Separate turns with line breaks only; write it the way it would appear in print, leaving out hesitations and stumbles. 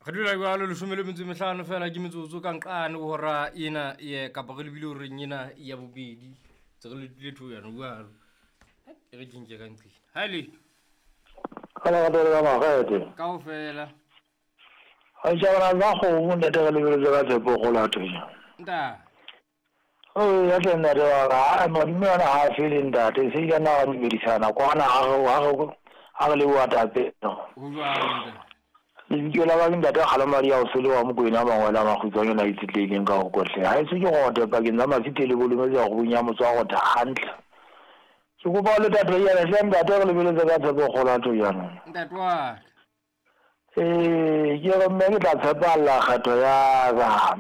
Ga dula go alo le shumele mentse mehlano fela ke metsotso ka nqane go hora ena ye kapa ge le bile hore ena ya bobedi tse re le dile thu yana go alo e re kentse ka nqina ha le
Kala ka tere ka magete
ka o fela
a jana ba go mo nete ga le bile ka tsepo go la thunya
nta
ya tsena re ga mo mme ana ha feeling that se ya na re medisana kwana ga le wa tape no
go jwalo nta
ke la ba nda ta khala maria o sele wa mo go ina mangwela ma go tsanya na itsileng ka go kotle ha se ke go te pa ke nna ma fitele bo le mo ya go nya mo tswa go ta hantle ke go ba le tato ya le nda ta le bile ka tsepo go la thunya
nta twa
ke go mme ke tla tshepa la kgato ya ga